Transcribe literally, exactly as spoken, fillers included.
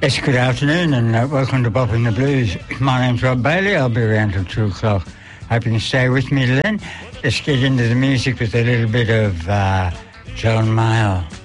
Yes, good afternoon and uh, welcome to Bop in the Blues. My name's Rob Bailey. I'll be around till two o'clock. Hope you can stay with me then. Let's get into the music with a little bit of uh, John Mayall.